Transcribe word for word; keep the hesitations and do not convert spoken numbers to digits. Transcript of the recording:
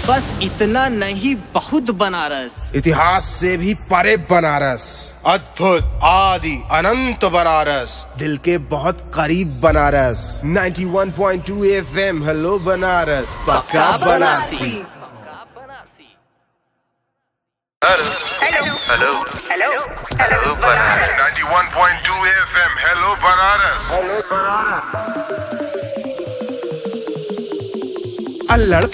बस इतना नहीं, बहुत बनारस, इतिहास से भी परे बनारस, अद्भुत आदि अनंत बनारस, दिल के बहुत करीब बनारस। नाइंटी वन point two FM hello Banaras, पक्का Banarasi. Hello hello hello hello Banaras. Ninety वन point two FM hello Banaras. अल्लड़